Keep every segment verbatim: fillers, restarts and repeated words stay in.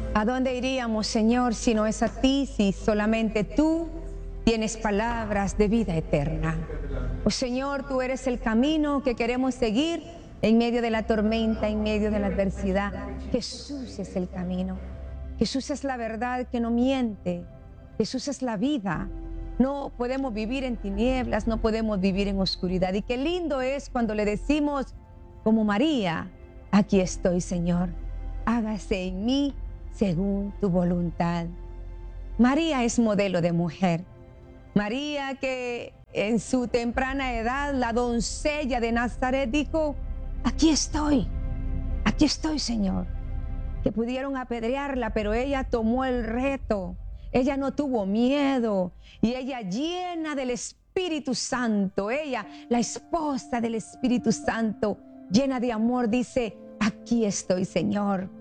¿A dónde iríamos, Señor, si no es a ti, si solamente tú tienes palabras de vida eterna? Oh Señor, tú eres el camino que queremos seguir en medio de la tormenta, en medio de la adversidad. Jesús es el camino. Jesús es la verdad que no miente. Jesús es la vida. No podemos vivir en tinieblas, no podemos vivir en oscuridad. Y qué lindo es cuando le decimos, como María, aquí estoy, Señor. Hágase en mí según tu voluntad. María es modelo de mujer. María, que en su temprana edad, la doncella de Nazaret, dijo, aquí estoy, aquí estoy, Señor. Que pudieron apedrearla, pero ella tomó el reto. Ella no tuvo miedo y ella, llena del Espíritu Santo, ella, la esposa del Espíritu Santo, llena de amor, dice, aquí estoy, Señor.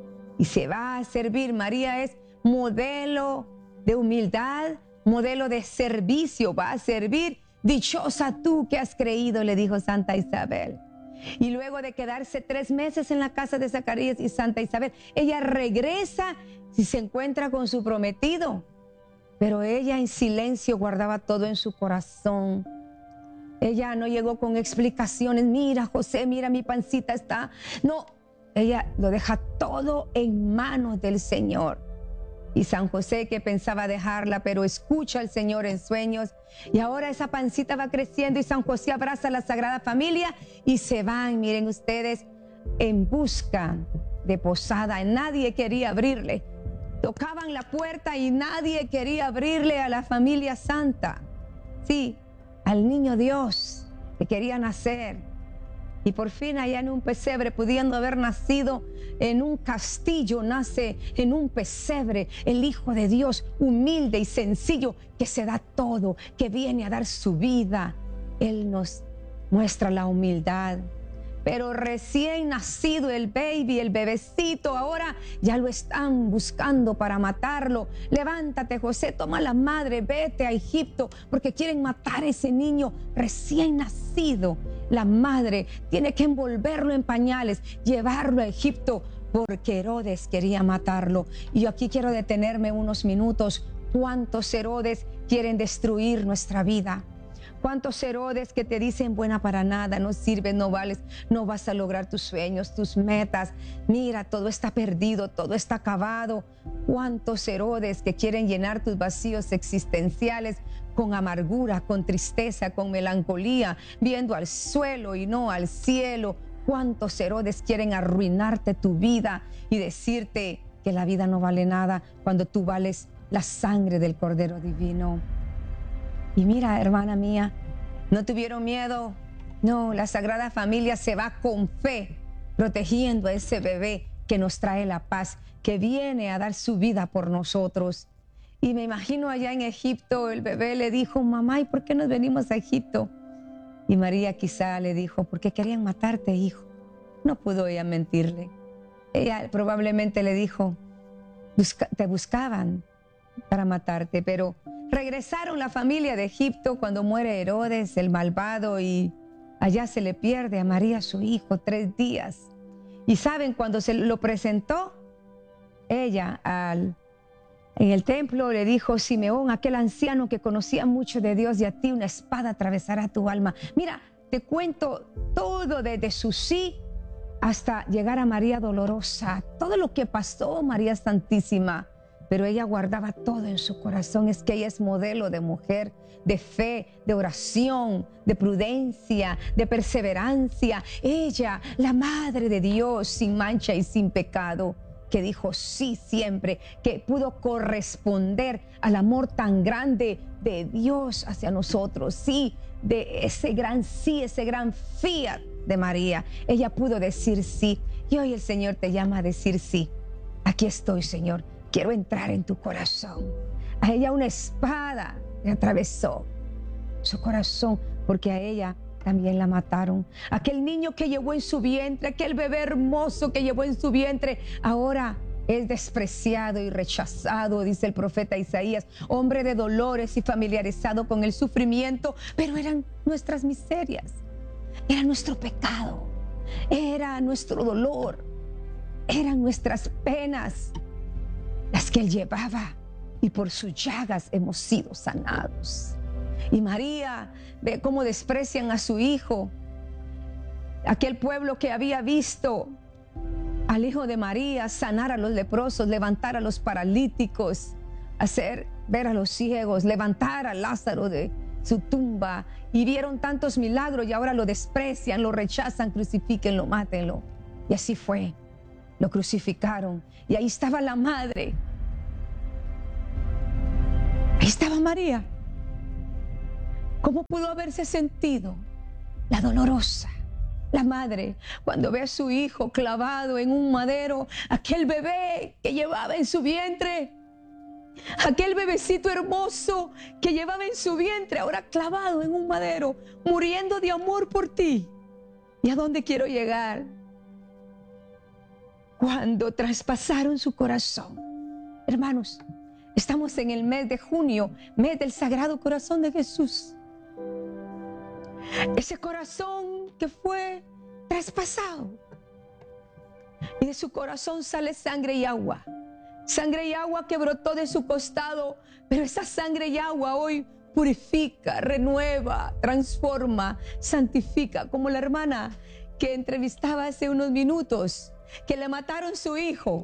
Y se va a servir. María es modelo de humildad, modelo de servicio, va a servir. Dichosa tú que has creído, le dijo Santa Isabel. Y luego de quedarse tres meses en la casa de Zacarías y Santa Isabel, ella regresa y se encuentra con su prometido. Pero ella en silencio guardaba todo en su corazón. Ella no llegó con explicaciones. Mira, José, mira, mi pancita está. No, ella lo deja todo en manos del Señor. Y San José, que pensaba dejarla, pero escucha al Señor en sueños. Y ahora esa pancita va creciendo y San José abraza a la Sagrada Familia y se van, miren ustedes, en busca de posada. Nadie quería abrirle. Tocaban la puerta y nadie quería abrirle a la familia santa. Sí, al niño Dios que quería nacer. Y por fin allá en un pesebre, pudiendo haber nacido en un castillo, nace en un pesebre el Hijo de Dios, humilde y sencillo, que se da todo, que viene a dar su vida. Él nos muestra la humildad. Pero recién nacido el baby, el bebecito, ahora ya lo están buscando para matarlo. Levántate, José, toma la madre, vete a Egipto, porque quieren matar a ese niño recién nacido. La madre tiene que envolverlo en pañales, llevarlo a Egipto, porque Herodes quería matarlo. Y yo aquí quiero detenerme unos minutos. ¿Cuántos Herodes quieren destruir nuestra vida? ¿Cuántos Herodes que te dicen buena para nada, no sirves, no vales, no vas a lograr tus sueños, tus metas? Mira, todo está perdido, todo está acabado. ¿Cuántos Herodes que quieren llenar tus vacíos existenciales con amargura, con tristeza, con melancolía, viendo al suelo y no al cielo? ¿Cuántos Herodes quieren arruinarte tu vida y decirte que la vida no vale nada cuando tú vales la sangre del Cordero Divino? Y mira, hermana mía, no tuvieron miedo. No, la Sagrada Familia se va con fe, protegiendo a ese bebé que nos trae la paz, que viene a dar su vida por nosotros. Y me imagino allá en Egipto, el bebé le dijo, mamá, ¿y por qué nos venimos a Egipto? Y María quizá le dijo, porque querían matarte, hijo. No pudo ella mentirle. Ella probablemente le dijo, Busca, te buscaban para matarte, pero regresaron la familia de Egipto cuando muere Herodes, el malvado, y allá se le pierde a María, su hijo, tres días. Y saben, cuando se lo presentó, ella al, en el templo le dijo, Simeón, aquel anciano que conocía mucho de Dios, y a ti una espada atravesará tu alma. Mira, te cuento todo desde su sí hasta llegar a María Dolorosa, todo lo que pasó María Santísima. Pero ella guardaba todo en su corazón. Es que ella es modelo de mujer, de fe, de oración, de prudencia, de perseverancia. Ella, la Madre de Dios, sin mancha y sin pecado, que dijo sí siempre, que pudo corresponder al amor tan grande de Dios hacia nosotros. Sí, de ese gran sí, ese gran fiat de María. Ella pudo decir sí. Y hoy el Señor te llama a decir sí. Aquí estoy, Señor. Quiero entrar en tu corazón. A ella una espada le atravesó su corazón, porque a ella también la mataron. Aquel niño que llevó en su vientre, aquel bebé hermoso que llevó en su vientre, ahora es despreciado y rechazado, dice el profeta Isaías, hombre de dolores y familiarizado con el sufrimiento, pero eran nuestras miserias, era nuestro pecado, era nuestro dolor, eran nuestras penas. que Él llevaba, y por sus llagas hemos sido sanados. Y María ve cómo desprecian a su hijo. Aquel pueblo que había visto al hijo de María sanar a los leprosos, levantar a los paralíticos, hacer ver a los ciegos, levantar a Lázaro de su tumba, y vieron tantos milagros, y ahora lo desprecian, lo rechazan, crucifíquenlo, mátenlo. Y así fue, lo crucificaron, y ahí estaba la madre, ahí estaba María. ¿Cómo pudo haberse sentido la dolorosa, la madre, cuando ve a su hijo clavado en un madero, aquel bebé que llevaba en su vientre, aquel bebecito hermoso que llevaba en su vientre, ahora clavado en un madero, muriendo de amor por ti? ¿Y a dónde quiero llegar? Cuando traspasaron su corazón. Hermanos, estamos en el mes de junio, mes del Sagrado Corazón de Jesús. Ese corazón que fue traspasado, y de su corazón sale sangre y agua, sangre y agua que brotó de su costado, pero esa sangre y agua hoy purifica, renueva, transforma, santifica, como la hermana que entrevistaba hace unos minutos, que le mataron su hijo.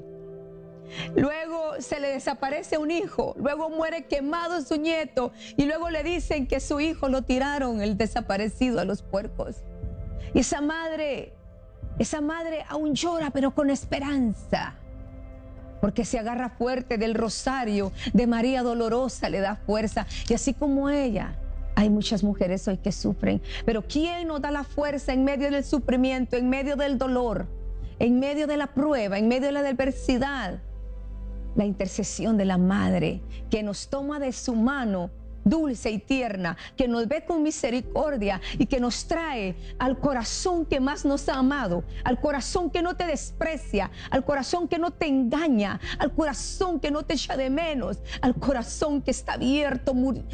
Luego se le desaparece un hijo, luego muere quemado su nieto, y luego le dicen que su hijo lo tiraron, el desaparecido, a los puercos. Y esa madre, esa madre aún llora, pero con esperanza, porque se agarra fuerte del rosario de María Dolorosa, le da fuerza. Y así como ella, hay muchas mujeres hoy que sufren, pero ¿quién nos da la fuerza en medio del sufrimiento, en medio del dolor, en medio de la prueba, en medio de la adversidad? La intercesión de la madre, que nos toma de su mano dulce y tierna, que nos ve con misericordia y que nos trae al corazón que más nos ha amado, al corazón que no te desprecia, al corazón que no te engaña, al corazón que no te echa de menos, al corazón que está abierto,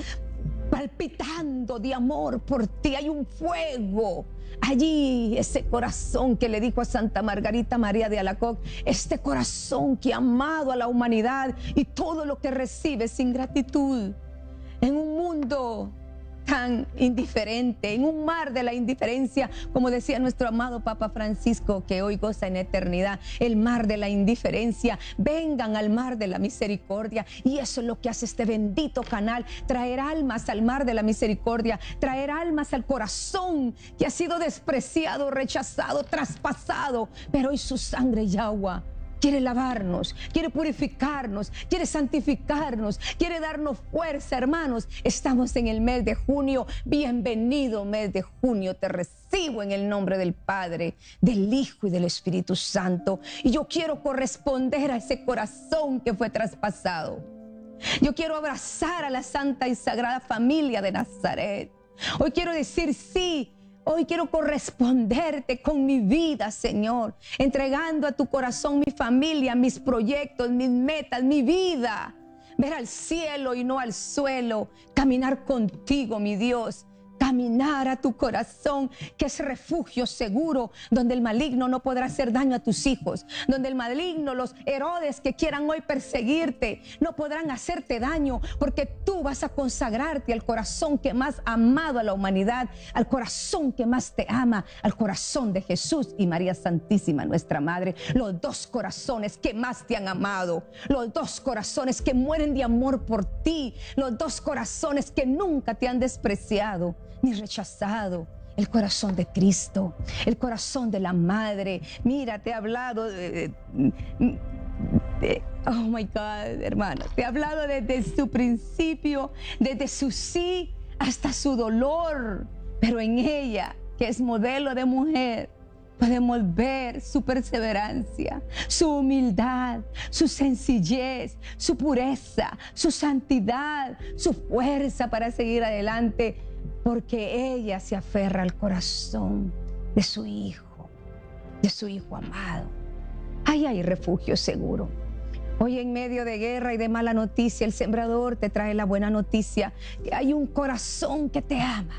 palpitando de amor por ti. Hay un fuego allí, ese corazón que le dijo a Santa Margarita María de Alacoque, este corazón que ha amado a la humanidad y todo lo que recibe sin gratitud. En un mundo tan indiferente, en un mar de la indiferencia, como decía nuestro amado Papa Francisco, que hoy goza en eternidad, el mar de la indiferencia, vengan al mar de la misericordia. Y eso es lo que hace este bendito canal, traer almas al mar de la misericordia, traer almas al corazón que ha sido despreciado, rechazado, traspasado, pero hoy su sangre y agua quiere lavarnos, quiere purificarnos, quiere santificarnos, quiere darnos fuerza, hermanos. Estamos en el mes de junio. Bienvenido mes de junio. Te recibo en el nombre del Padre, del Hijo y del Espíritu Santo. Y yo quiero corresponder a ese corazón que fue traspasado. Yo quiero abrazar a la Santa y Sagrada Familia de Nazaret. Hoy quiero decir sí. Hoy quiero corresponderte con mi vida, Señor, entregando a tu corazón mi familia, mis proyectos, mis metas, mi vida. Ver al cielo y no al suelo, caminar contigo, mi Dios. Caminar a tu corazón, que es refugio seguro, donde el maligno no podrá hacer daño a tus hijos, donde el maligno, los Herodes que quieran hoy perseguirte, no podrán hacerte daño, porque tú vas a consagrarte al corazón que más ha amado a la humanidad, al corazón que más te ama, al corazón de Jesús y María Santísima, nuestra Madre. Los dos corazones que más te han amado, los dos corazones que mueren de amor por ti, los dos corazones que nunca te han despreciado ni rechazado. El corazón de Cristo, el corazón de la Madre. Mira, te he hablado de, de, de, oh my God, hermano, te he hablado desde su principio, desde su sí hasta su dolor, pero en ella, que es modelo de mujer, podemos ver su perseverancia, su humildad, su sencillez, su pureza, su santidad, su fuerza para seguir adelante, porque ella se aferra al corazón de su Hijo, de su Hijo amado. Ahí hay refugio seguro. Hoy, en medio de guerra y de mala noticia, el sembrador te trae la buena noticia, que hay un corazón que te ama.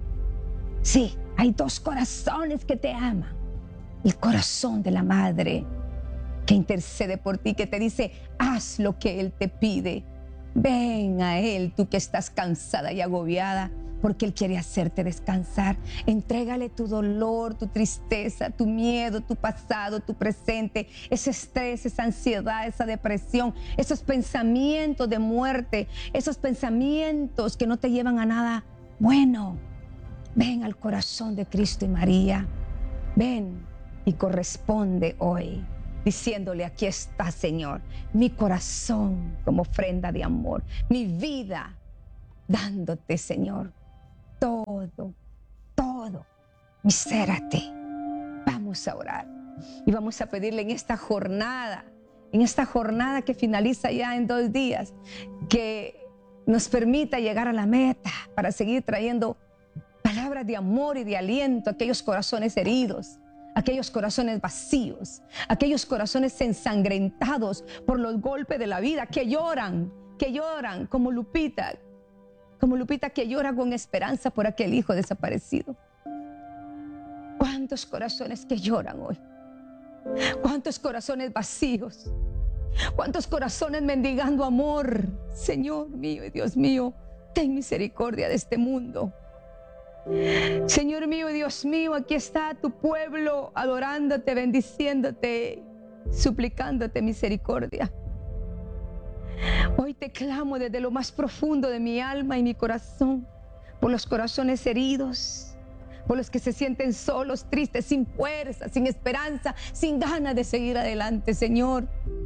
Sí, hay dos corazones que te aman. El corazón de la Madre, que intercede por ti, que te dice, haz lo que Él te pide. Ven a Él, tú que estás cansada y agobiada, porque Él quiere hacerte descansar. Entrégale tu dolor, tu tristeza, tu miedo, tu pasado, tu presente, ese estrés, esa ansiedad, esa depresión, esos pensamientos de muerte, esos pensamientos que no te llevan a nada bueno. Ven al corazón de Cristo y María. Ven y corresponde hoy, diciéndole, aquí está, Señor, mi corazón como ofrenda de amor, mi vida dándote, Señor, todo, todo, mi ser a ti. Vamos a orar y vamos a pedirle en esta jornada, en esta jornada que finaliza ya en dos días, que nos permita llegar a la meta para seguir trayendo palabras de amor y de aliento a aquellos corazones heridos, aquellos corazones vacíos, aquellos corazones ensangrentados por los golpes de la vida, que lloran, que lloran como Lupita, como Lupita que llora con esperanza por aquel hijo desaparecido. ¿Cuántos corazones que lloran hoy? ¿Cuántos corazones vacíos? ¿Cuántos corazones mendigando amor? Señor mío y Dios mío, ten misericordia de este mundo. Señor mío y Dios mío, aquí está tu pueblo adorándote, bendiciéndote, suplicándote misericordia. Hoy te clamo desde lo más profundo de mi alma y mi corazón por los corazones heridos, por los que se sienten solos, tristes, sin fuerza, sin esperanza, sin ganas de seguir adelante. Señor,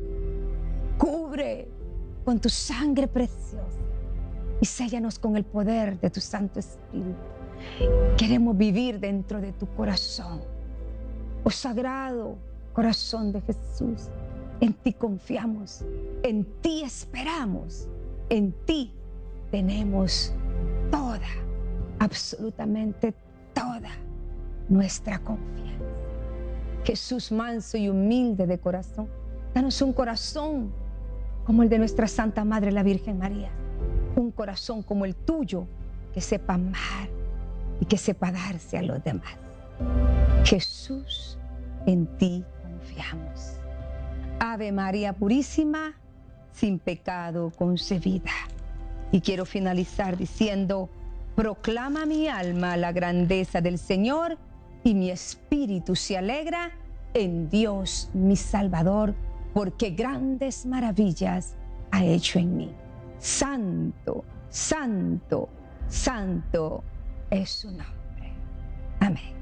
cubre con tu sangre preciosa y séllanos con el poder de tu Santo Espíritu. Queremos vivir dentro de tu corazón, oh sagrado corazón de Jesús. En ti confiamos, en ti esperamos, en ti tenemos toda, absolutamente toda nuestra confianza. Jesús manso y humilde de corazón, danos un corazón como el de nuestra Santa Madre la Virgen María, un corazón como el tuyo que sepa amar y que sepa darse a los demás. Jesús, en ti confiamos. Ave María Purísima, sin pecado concebida. Y quiero finalizar diciendo, proclama mi alma la grandeza del Señor y mi espíritu se alegra en Dios mi Salvador, porque grandes maravillas ha hecho en mí. Santo, santo, santo es su nombre. Amén.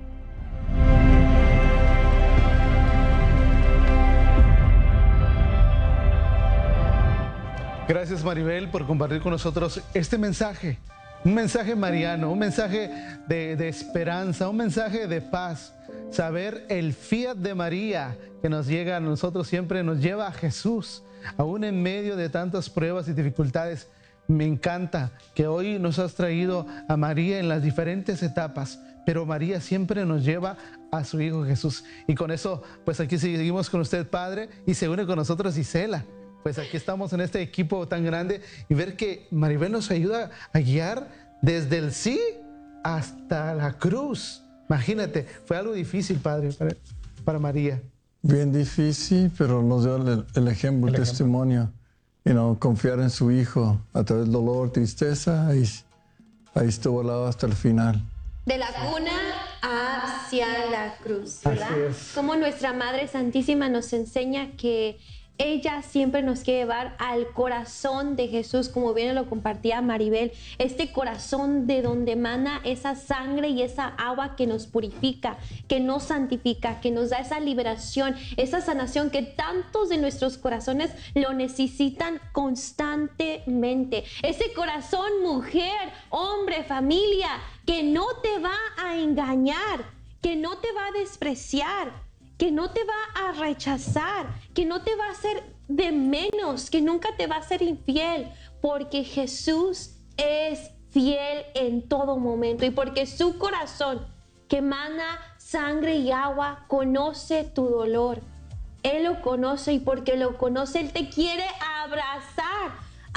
Gracias, Maribel, por compartir con nosotros este mensaje, un mensaje mariano, un mensaje de, de esperanza, un mensaje de paz. Saber el fiat de María que nos llega a nosotros siempre nos lleva a Jesús, aún en medio de tantas pruebas y dificultades. Me encanta que hoy nos has traído a María en las diferentes etapas, pero María siempre nos lleva a su Hijo Jesús. Y con eso, pues aquí seguimos con usted, Padre, y se une con nosotros Isela. Pues aquí estamos en este equipo tan grande y ver que Maribel nos ayuda a guiar desde el sí hasta la cruz. Imagínate, fue algo difícil, Padre, para, para María. Bien difícil, pero nos dio el, el ejemplo, el, el testimonio. You know, confiar en su Hijo a través del dolor, tristeza, ahí, ahí estuvo al lado hasta el final. De la cuna hacia la cruz, ¿verdad? Como nuestra Madre Santísima nos enseña que ella siempre nos quiere llevar al corazón de Jesús, como bien lo compartía Maribel, este corazón de donde emana esa sangre y esa agua que nos purifica, que nos santifica, que nos da esa liberación, esa sanación que tantos de nuestros corazones lo necesitan constantemente. Ese corazón, mujer, hombre, familia, que no te va a engañar, que no te va a despreciar, que no te va a rechazar, que no te va a hacer de menos, que nunca te va a ser infiel, porque Jesús es fiel en todo momento y porque su corazón, que emana sangre y agua, conoce tu dolor. Él lo conoce y porque lo conoce, Él te quiere abrazar,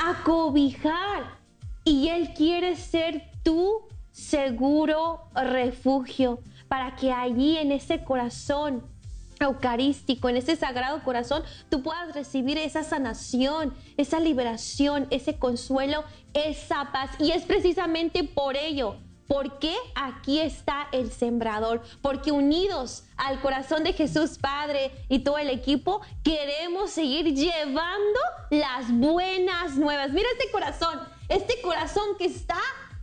acobijar y Él quiere ser tu seguro refugio para que allí en ese corazón eucarístico, en ese Sagrado Corazón, tú puedas recibir esa sanación, esa liberación, ese consuelo, esa paz. Y es precisamente por ello, porque aquí está el Sembrador, porque unidos al corazón de Jesús Padre y todo el equipo, queremos seguir llevando las buenas nuevas. Mira este corazón, este corazón que está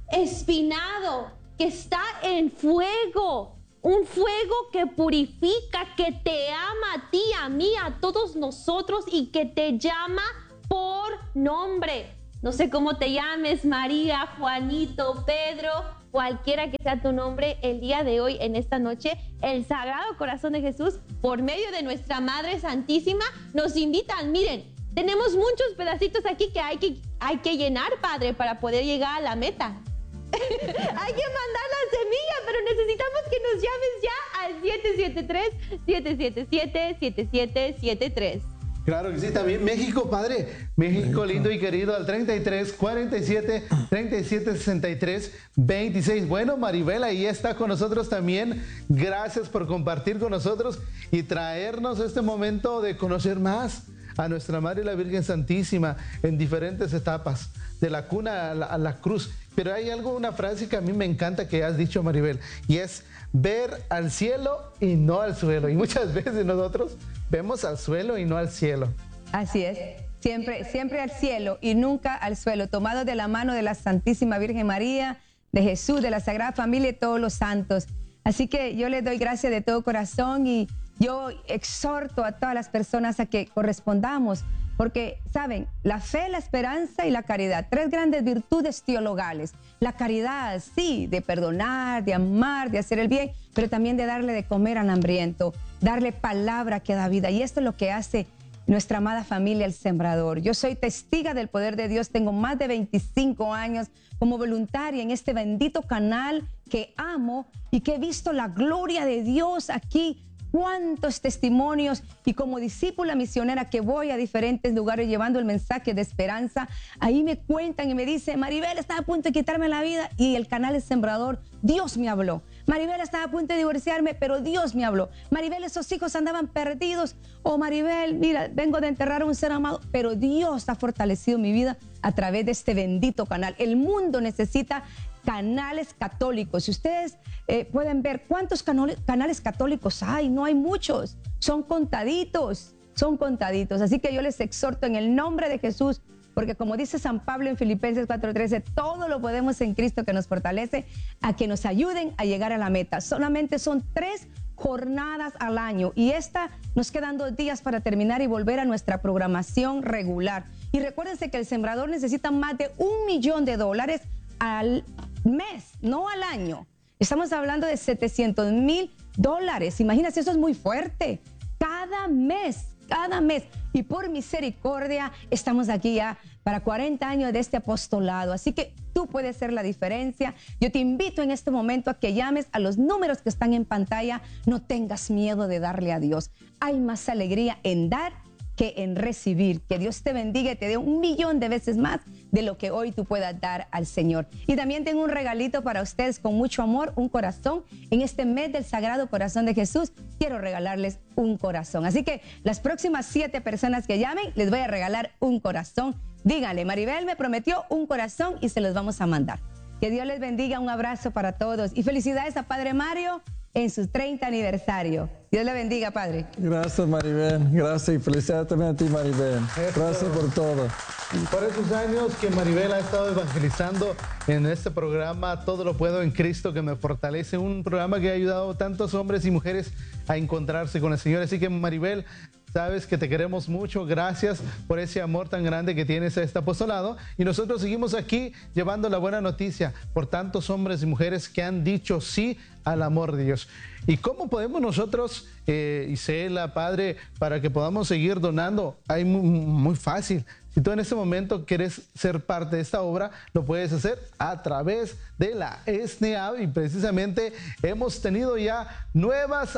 espinado, que está en fuego. Un fuego que purifica, que te ama a ti, a mí, a todos nosotros y que te llama por nombre. No sé cómo te llames, María, Juanito, Pedro, cualquiera que sea tu nombre el día de hoy, en esta noche, el Sagrado Corazón de Jesús, por medio de nuestra Madre Santísima, nos invitan. Miren, tenemos muchos pedacitos aquí que hay que, hay que llenar, Padre, para poder llegar a la meta. Hay que mandar la semilla, pero necesitamos que nos llames ya al siete siete tres, siete siete siete, siete siete siete tres. Claro que sí, también México, Padre, México lindo y querido, al treinta y tres, cuarenta y siete, treinta y siete, sesenta y tres, veintiséis. Bueno, Maribel ahí está con nosotros también. Gracias por compartir con nosotros y traernos este momento de conocer más a nuestra Madre la Virgen Santísima en diferentes etapas, de la cuna a la, a la cruz. Pero hay algo, una frase que a mí me encanta que has dicho, Maribel, y es ver al cielo y no al suelo. Y muchas veces nosotros vemos al suelo y no al cielo. Así es, siempre, siempre al cielo y nunca al suelo, tomado de la mano de la Santísima Virgen María, de Jesús, de la Sagrada Familia y todos los santos. Así que yo les doy gracias de todo corazón y yo exhorto a todas las personas a que correspondamos, porque, ¿saben? La fe, la esperanza y la caridad, tres grandes virtudes teologales. La caridad, sí, de perdonar, de amar, de hacer el bien, pero también de darle de comer al hambriento, darle palabra que da vida. Y esto es lo que hace nuestra amada familia El Sembrador. Yo soy testiga del poder de Dios, tengo más de veinticinco años como voluntaria en este bendito canal que amo y que he visto la gloria de Dios aquí. Cuántos testimonios, y como discípula misionera que voy a diferentes lugares llevando el mensaje de esperanza, ahí me cuentan y me dicen: Maribel, estaba a punto de quitarme la vida y el canal El Sembrador, Dios me habló. Maribel, estaba a punto de divorciarme, pero Dios me habló. Maribel, esos hijos andaban perdidos. O Maribel, mira, vengo de enterrar a un ser amado, pero Dios ha fortalecido mi vida a través de este bendito canal. El mundo necesita canales católicos. Si ustedes eh, pueden ver cuántos canales, canales católicos hay, no hay muchos, son contaditos, son contaditos. Así que yo les exhorto en el nombre de Jesús, porque como dice San Pablo en Filipenses cuatro trece, todo lo podemos en Cristo que nos fortalece, a que nos ayuden a llegar a la meta. Solamente son tres jornadas al año y esta nos quedan dos días para terminar y volver a nuestra programación regular. Y recuérdense que el Sembrador necesita más de un millón de dólares al mes, no al año. Estamos hablando de setecientos mil dólares. Imagínense, eso es muy fuerte. Cada mes, cada mes. Y por misericordia, estamos aquí ya para cuarenta años de este apostolado. Así que tú puedes ser la diferencia. Yo te invito en este momento a que llames a los números que están en pantalla. No tengas miedo de darle a Dios. Hay más alegría en dar que en recibir. Que Dios te bendiga y te dé un millón de veces más de lo que hoy tú puedas dar al Señor. Y también tengo un regalito para ustedes con mucho amor, un corazón. En este mes del Sagrado Corazón de Jesús, quiero regalarles un corazón. Así que las próximas siete personas que llamen, les voy a regalar un corazón. Díganle: Maribel me prometió un corazón y se los vamos a mandar. Que Dios les bendiga, un abrazo para todos. Y felicidades a Padre Mario en su treinta aniversario. Dios le bendiga, Padre. Gracias, Maribel. Gracias y felicidades también a ti, Maribel. Gracias por todo. Por esos años que Maribel ha estado evangelizando en este programa Todo lo Puedo en Cristo que me fortalece, un programa que ha ayudado a tantos hombres y mujeres a encontrarse con el Señor. Así que, Maribel, sabes que te queremos mucho. Gracias por ese amor tan grande que tienes a este apostolado. Y nosotros seguimos aquí llevando la buena noticia por tantos hombres y mujeres que han dicho sí al amor de Dios. ¿Y cómo podemos nosotros, eh, Isela, Padre, para que podamos seguir donando? Hay muy, muy fácil. Si tú en este momento quieres ser parte de esta obra, lo puedes hacer a través de la S N E A B, y precisamente hemos tenido ya nuevas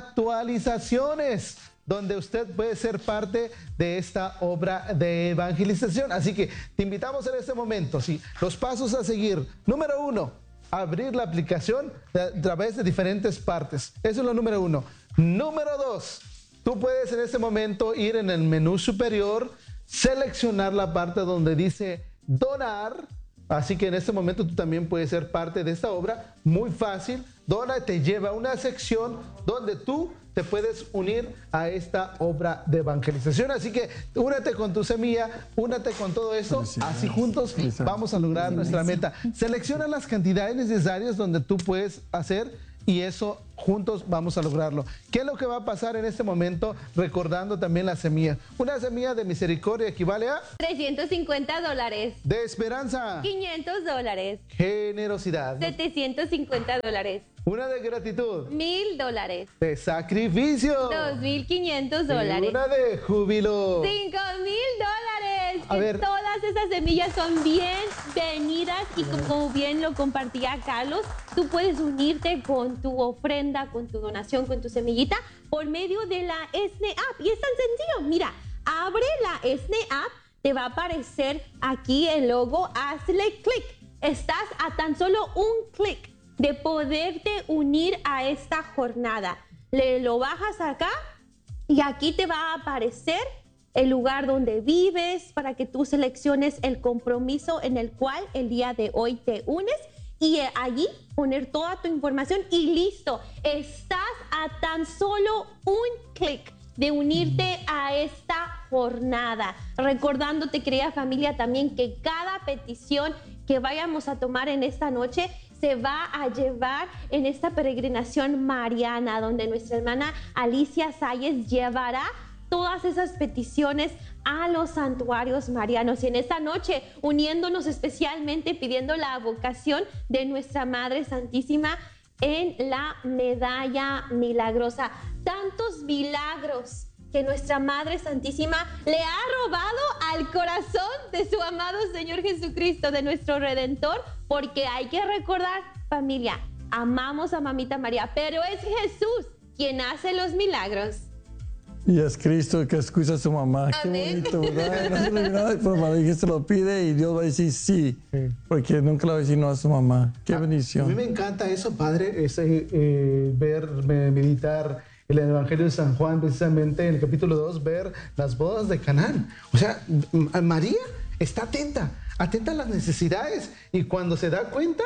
actualizaciones donde usted puede ser parte de esta obra de evangelización. Así que te invitamos en este momento, sí, los pasos a seguir. Número uno, abrir la aplicación a través de diferentes partes. Eso es lo número uno. Número dos, tú puedes en este momento ir en el menú superior, seleccionar la parte donde dice donar. Así que en este momento tú también puedes ser parte de esta obra. Muy fácil. Dona te lleva a una sección donde tú te puedes unir a esta obra de evangelización. Así que únete con tu semilla, únete con todo esto. Así juntos vamos a lograr nuestra meta. Selecciona las cantidades necesarias donde tú puedes hacer y eso juntos vamos a lograrlo. ¿Qué es lo que va a pasar en este momento? Recordando también la semilla. Una semilla de misericordia equivale a trescientos cincuenta dólares. De esperanza. quinientos dólares. Generosidad. setecientos cincuenta dólares. Una de gratitud. Mil dólares. De sacrificio. Dos mil quinientos dólares. Y una de júbilo. Cinco mil dólares. A que ver. Todas esas semillas son bienvenidas y como bien lo compartía Carlos, tú puedes unirte con tu ofrenda, con tu donación, con tu semillita por medio de la E S N E App. Y es tan sencillo. Mira, abre la E S N E App, te va a aparecer aquí el logo, hazle clic. Estás a tan solo un clic de poderte unir a esta jornada. Le lo bajas acá y aquí te va a aparecer el lugar donde vives para que tú selecciones el compromiso en el cual el día de hoy te unes y allí poner toda tu información y listo. Estás a tan solo un clic de unirte a esta jornada. Recordándote, querida familia, también que cada petición que vayamos a tomar en esta noche se va a llevar en esta peregrinación mariana, donde nuestra hermana Alicia Salles llevará todas esas peticiones a los santuarios marianos. Y en esta noche, uniéndonos especialmente, pidiendo la vocación de nuestra Madre Santísima en la medalla milagrosa. Tantos milagros que nuestra Madre Santísima le ha robado al corazón de su amado Señor Jesucristo, de nuestro Redentor, porque hay que recordar, familia, amamos a Mamita María, pero es Jesús quien hace los milagros. Y es Cristo que escucha a su mamá. Amén. Qué bonito, ¿verdad? Por María que se lo pide y Dios va a decir sí, porque nunca le va a decir no a su mamá. Qué A bendición. mí me encanta eso, Padre, ese, eh, ver, me- meditar el Evangelio de San Juan, precisamente en el capítulo dos, ver las bodas de Canaán. O sea, M- María está atenta, atenta a las necesidades y cuando se da cuenta,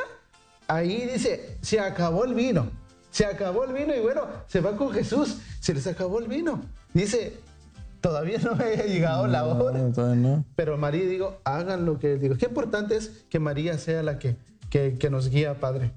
ahí dice, se acabó el vino, se acabó el vino y bueno, se va con Jesús, se les acabó el vino. Dice, todavía no me ha llegado la hora. No, todavía no. Pero María, digo, hagan lo que digo. Qué importante es que María sea la que, que, que nos guía, Padre.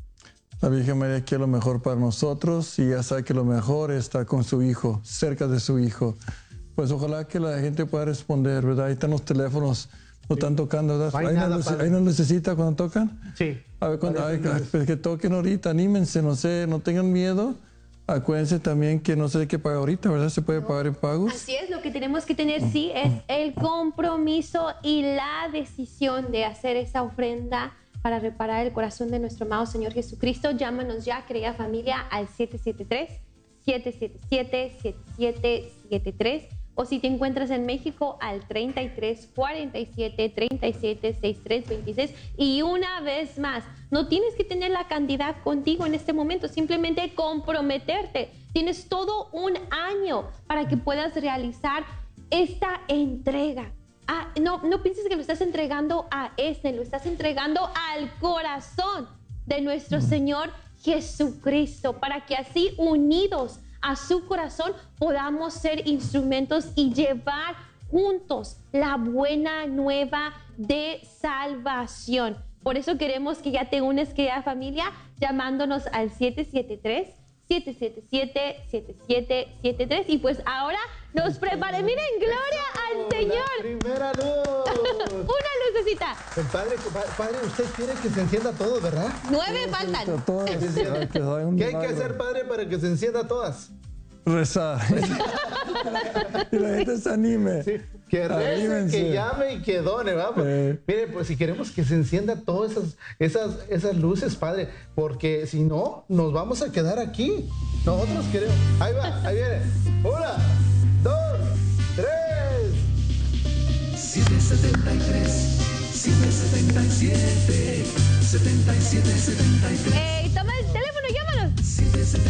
La Virgen María quiere lo mejor para nosotros y ya sabe que lo mejor está con su hijo, cerca de su hijo. Pues ojalá que la gente pueda responder, ¿verdad? Ahí están los teléfonos, no están tocando, ¿verdad? No hay ¿Hay, nada, una luce- padre. ¿Hay una lucecita cuando tocan? Sí. A ver, cuando, Varias ay, luces. pues que toquen ahorita, anímense, no sé, no tengan miedo. Acuérdense también que no se hay que pagar ahorita, ¿verdad? Se puede pagar en pagos. Así es, lo que tenemos que tener, sí, es el compromiso y la decisión de hacer esa ofrenda para reparar el corazón de nuestro amado Señor Jesucristo. Llámanos ya, querida familia, al siete siete tres, siete siete siete, siete siete siete tres o si te encuentras en México al treinta y tres, cuarenta y siete, treinta y siete, sesenta y tres, veintiséis. Y una vez más, no tienes que tener la cantidad contigo en este momento, simplemente comprometerte. Tienes todo un año para que puedas realizar esta entrega. Ah, no, no pienses que lo estás entregando a este, lo estás entregando al corazón de nuestro Señor Jesucristo, para que así unidos a su corazón podamos ser instrumentos y llevar juntos la buena nueva de salvación. Por eso queremos que ya te unes, querida familia, llamándonos al siete siete tres, siete siete siete, siete siete siete tres. Y pues ahora nos preparemos. Miren, gloria al Señor. La primera luz. Una lucecita. El padre, padre, usted quiere que se encienda todo, ¿verdad? Nueve faltan. Todas, Sí, sí. ¿verdad? Que hay un ¿Qué hay que milagro. hacer, padre, para que se encienda todas? Rezar. Y la gente se anime. Sí, que rece, Anímense. que llame y que done, ¿va? Pues, Eh. Mire, pues si queremos que se enciendan todas esas, esas, esas luces, padre, porque si no, nos vamos a quedar aquí. Nosotros queremos. Ahí va, ahí viene. Una, dos, tres. siete setenta y tres, siete setenta y siete, setenta y siete, setenta y tres. Ey, toma el teléfono, llámanos. siete setenta y tres.